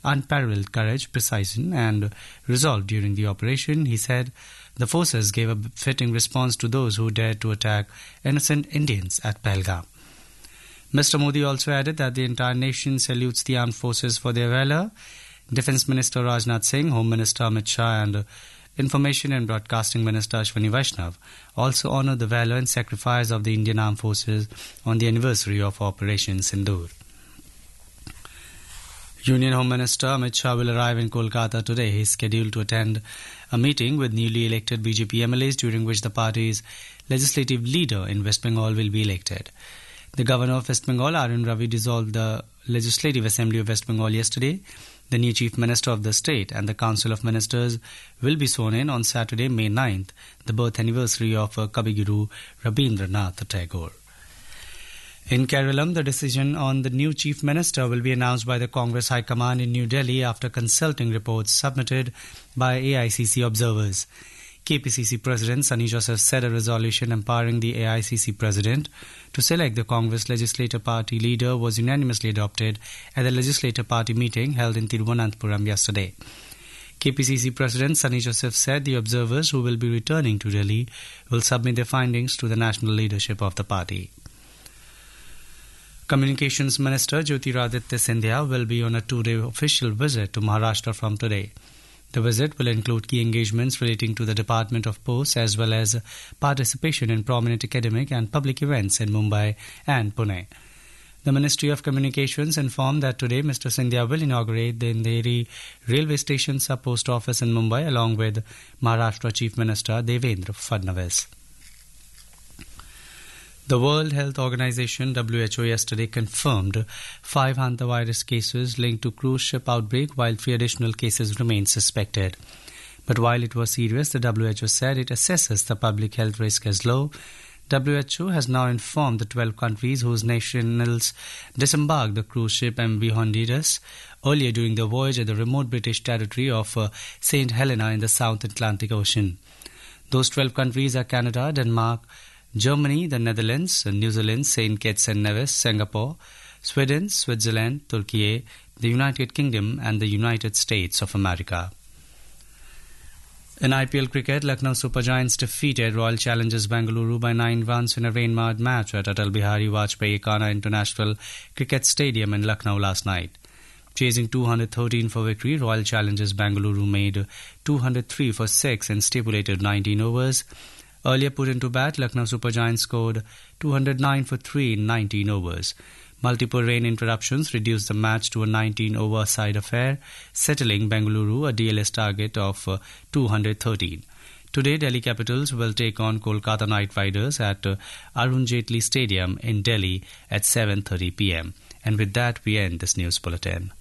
unparalleled courage, precision and resolve during the operation. He said the forces gave a fitting response to those who dared to attack innocent Indians at Pahalgam. Mr. Modi also added that the entire nation salutes the armed forces for their valor. Defence Minister Rajnath Singh, Home Minister Amit Shah and Information and Broadcasting Minister Ashwani Vaishnav also honoured the valour and sacrifice of the Indian Armed Forces on the anniversary of Operation Sindoor. Union Home Minister Amit Shah will arrive in Kolkata today. He is scheduled to attend a meeting with newly elected BJP MLAs during which the party's legislative leader in West Bengal will be elected. The Governor of West Bengal, Arun Ravi, dissolved the Legislative Assembly of West Bengal yesterday. The new Chief Minister of the state and the Council of Ministers will be sworn in on Saturday, May 9th, the birth anniversary of Kavi Guru Rabindranath Tagore. In Kerala, the decision on the new Chief Minister will be announced by the Congress High Command in New Delhi after consulting reports submitted by AICC observers. KPCC President Sunny Joseph said a resolution empowering the AICC President to select the Congress Legislative Party leader was unanimously adopted at the Legislative Party meeting held in Thiruvananthapuram yesterday. KPCC President Sunny Joseph said the observers who will be returning to Delhi will submit their findings to the national leadership of the party. Communications Minister Jyotiraditya Scindia will be on a two-day official visit to Maharashtra from today. The visit will include key engagements relating to the Department of Posts as well as participation in prominent academic and public events in Mumbai and Pune. The Ministry of Communications informed that today Mr. Scindia will inaugurate the Andheri Railway Station Sub-Post Office in Mumbai along with Maharashtra Chief Minister Devendra Fadnavis. The World Health Organization WHO yesterday confirmed 5 hantavirus cases linked to cruise ship outbreak while 3 additional cases remain suspected. But while it was serious, the WHO said it assesses the public health risk as low. WHO has now informed the 12 countries whose nationals disembarked the cruise ship MV Honduras earlier during the voyage at the remote British territory of St. Helena in the South Atlantic Ocean. Those 12 countries are Canada, Denmark, Germany, the Netherlands, New Zealand, St. Kitts and Nevis, Singapore, Sweden, Switzerland, Turkey, the United Kingdom and the United States of America. In IPL cricket, Lucknow Super Giants defeated Royal Challengers Bengaluru by 9 runs in a rain-marred match at Atal Bihari Vajpayee Ekana International Cricket Stadium in Lucknow last night. Chasing 213 for victory, Royal Challengers Bengaluru made 203 for 6 in stipulated 19 overs. Earlier put into bat, Lucknow Super Giants scored 209 for 3 in 19 overs. Multiple rain interruptions reduced the match to a 19-over side affair, settling Bengaluru a DLS target of 213. Today, Delhi Capitals will take on Kolkata Knight Riders at Arun Jaitley Stadium in Delhi at 7:30 p.m. And with that, we end this news bulletin.